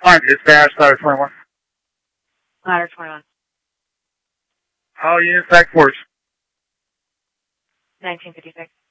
Fine, dispatch, ladder 21. Ladder 21. All units back force. 1956.